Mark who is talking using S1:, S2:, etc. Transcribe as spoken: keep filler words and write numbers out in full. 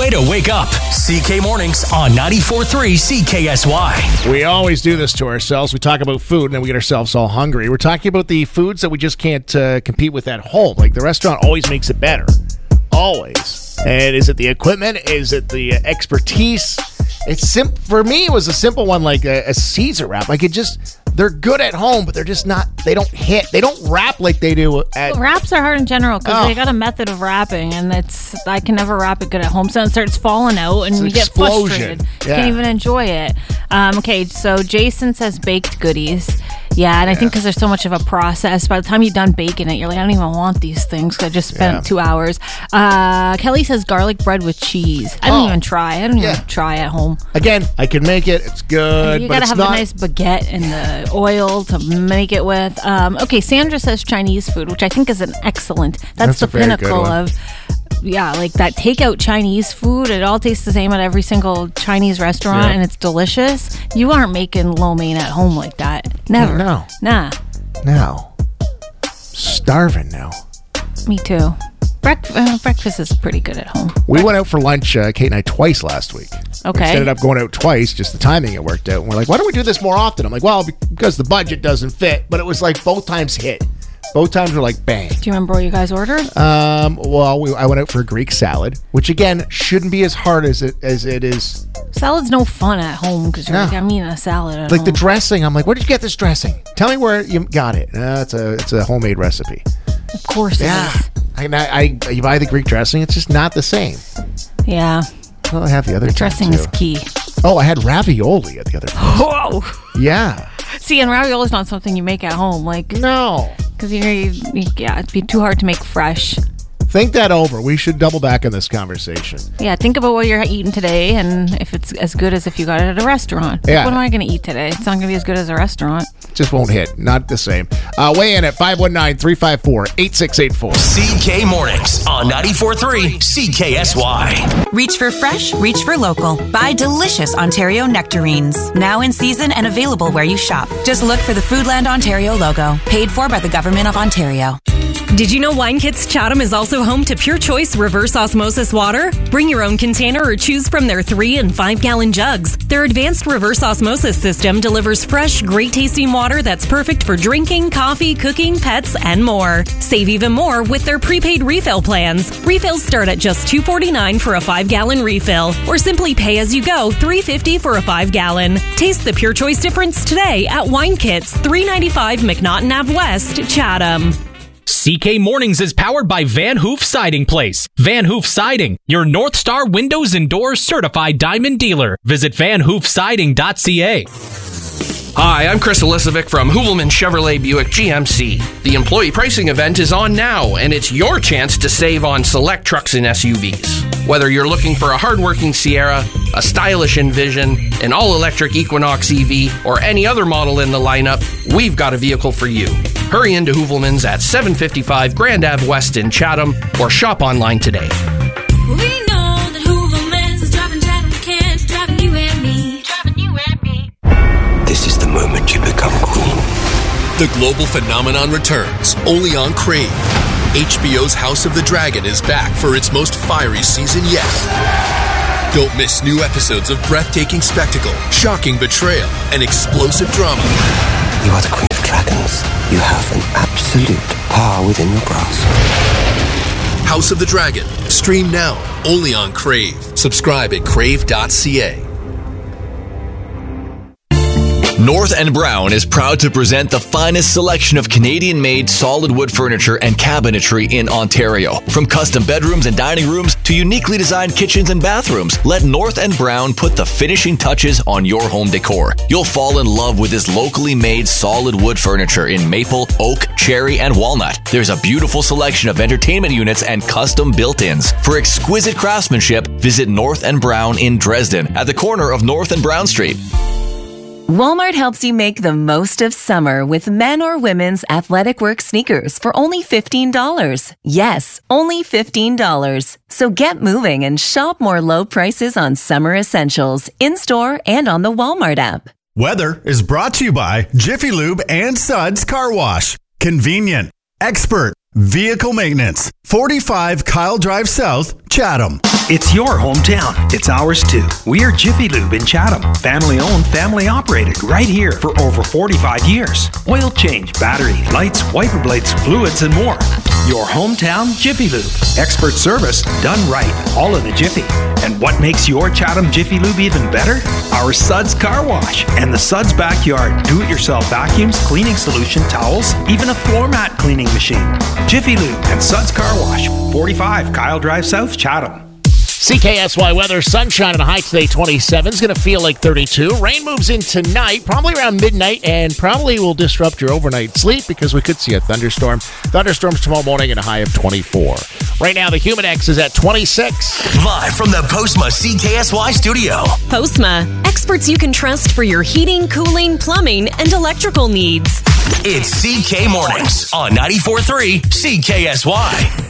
S1: way to wake up. C K Mornings on ninety-four point three C K S Y.
S2: We always do this to ourselves. We talk about food and then we get ourselves all hungry. We're talking about the foods that we just can't uh, compete with at home. Like the restaurant always makes it better. Always. And is it the equipment? Is it the expertise? It's sim- For me, it was a simple one like a, a Caesar wrap. Like it just... They're good at home, but they're just not, they don't hit, they don't wrap like they do at...
S3: Well, wraps are hard in general because
S2: Oh.
S3: they got a method of wrapping, and it's, I can never wrap it good at home, so it starts falling out, and
S2: It's an
S3: you get
S2: explosion.
S3: frustrated.
S2: Yeah.
S3: Can't even enjoy it. Um, okay, so Jason says baked goodies. Yeah, and I think because there's so much of a process, by the time you're done baking it, you're like, I don't even want these things because I just spent
S2: Yeah.
S3: two hours. Uh, Kelly says garlic bread with cheese. I don't
S2: Oh.
S3: even try. I don't
S2: Yeah.
S3: even try at home.
S2: Again, I can make it, it's good,
S3: You
S2: but
S3: gotta
S2: it's
S3: have
S2: not...
S3: a nice baguette and the oil to make it with. Um, okay, Sandra says Chinese food, which I think is an excellent. That's,
S2: That's a
S3: the
S2: very good
S3: pinnacle
S2: one.
S3: of, yeah, like that takeout Chinese food. It all tastes the same at every single Chinese restaurant,
S2: Yeah.
S3: and it's delicious. You aren't making lo mein at home like that. Never.
S2: No.
S3: Nah.
S2: Now. Starving now.
S3: Me too. Break- uh, breakfast is pretty good at home.
S2: We went out for lunch, uh, Kate and I, twice last week.
S3: Okay.
S2: We ended up going out twice, just the timing it worked out. And we're like, why don't we do this more often? I'm like, well, because the budget doesn't fit. But it was like both times hit. Both times were like, bang.
S3: Do you remember what you guys ordered?
S2: Um, well, we, I went out for a Greek salad, which again shouldn't be as hard as it as it is.
S3: Salad's no fun at home because you're
S2: No.
S3: like, I'm eating a salad at
S2: Like
S3: home.
S2: the dressing, I'm like, where did you get this dressing? Tell me where you got it. Uh, it's a it's a homemade recipe.
S3: Of course it
S2: Yeah,
S3: is.
S2: I, I, I you buy the Greek dressing, it's just not the same.
S3: Yeah.
S2: Well, I have the other time,
S3: Dressing
S2: too.
S3: is key.
S2: Oh, I had ravioli at the other time.
S3: Whoa.
S2: Yeah.
S3: See, and ravioli is not something you make at home, like
S2: No.
S3: because you, you, you, yeah, it'd be too hard to make fresh.
S2: Think that over. We should double back on this conversation.
S3: Yeah, think about what you're eating today, and if it's as good as if you got it at a restaurant. Like,
S2: Yeah.
S3: what am I going to eat today? It's not going to be as good as a restaurant.
S2: Just won't hit. Not the same. Uh, weigh in at five one nine, three five four, eight six eight four.
S1: C K Mornings on ninety-four point three C K S Y.
S4: Reach for fresh, reach for local. Buy delicious Ontario nectarines. Now in season and available where you shop. Just look for the Foodland Ontario logo. Paid for by the Government of Ontario.
S5: Did you know Wine Kits Chatham is also home to Pure Choice reverse osmosis water? Bring your own container or choose from their three and five gallon jugs. Their advanced reverse osmosis system delivers fresh, great tasting water that's perfect for drinking, coffee, cooking, pets, and more. Save even more with their prepaid refill plans. Refills start at just two forty-nine for a five gallon refill, or simply pay as you go three fifty for a five gallon. Taste the Pure Choice difference today at Wine Kits, three ninety-five McNaughton Avenue West, Chatham.
S6: C K Mornings is powered by Van Hoof Siding Place. Van Hoof Siding, your North Star Windows and Doors certified diamond dealer. Visit van hoof siding dot c a.
S7: Hi, I'm Chris Elisovic from Hoovelman Chevrolet Buick G M C. The employee pricing event is on now, and it's your chance to save on select trucks and S U Vs. Whether you're looking for a hardworking Sierra, a stylish Envision, an all-electric Equinox E V, or any other model in the lineup, we've got a vehicle for you. Hurry into Hoovelman's at seven fifty-five Grand Ave West in Chatham, or shop online today.
S8: We know that Hooverman's is driving Chatham Kent, driving you and me, driving you and me.
S9: This is the moment you become queen.
S10: The global phenomenon returns, only on Crave. H B O's House of the Dragon is back for its most fiery season yet. Don't miss new episodes of breathtaking spectacle, shocking betrayal, and explosive drama.
S9: You are the queen of dragons. You have an absolute power within your grasp.
S10: House of the Dragon. Stream now, only on Crave. Subscribe at crave dot c a.
S11: North and Brown is proud to present the finest selection of Canadian-made solid wood furniture and cabinetry in Ontario. From custom bedrooms and dining rooms to uniquely designed kitchens and bathrooms, let North and Brown put the finishing touches on your home decor. You'll fall in love with this locally made solid wood furniture in maple, oak, cherry, and walnut. There's a beautiful selection of entertainment units and custom built-ins. For exquisite craftsmanship, visit North and Brown in Dresden at the corner of North and Brown Street.
S12: Walmart helps you make the most of summer with men or women's athletic work sneakers for only fifteen dollars. Yes, only fifteen dollars. So get moving and shop more low prices on summer essentials in-store and on the Walmart app.
S13: Weather is brought to you by Jiffy Lube and Suds Car Wash. Convenient, expert, Vehicle Maintenance, forty-five Kyle Drive South, Chatham.
S14: It's your hometown. It's ours too. We're Jiffy Lube in Chatham. Family owned, family operated, right here for over forty-five years. Oil change, battery, lights, wiper blades, fluids, and more. Your hometown Jiffy Lube. Expert service done right, all in a jiffy. And what makes your Chatham Jiffy Lube even better? Our Suds Car Wash and the Suds Backyard do-it-yourself vacuums, cleaning solution, towels, even a floor mat cleaning machine. Jiffy Lube and Suds Car Wash, forty-five Kyle Drive South, Chatham.
S2: C K S Y weather, sunshine and a high today, twenty-seven. It's going to feel like thirty-two. Rain moves in tonight, probably around midnight, and probably will disrupt your overnight sleep because we could see a thunderstorm. Thunderstorms tomorrow morning and a high of twenty-four. Right now, the Humidex is at twenty-six.
S1: Live from the Postma C K S Y studio.
S5: Postma, experts you can trust for your heating, cooling, plumbing, and electrical needs.
S1: It's C K Mornings on ninety-four point three C K S Y.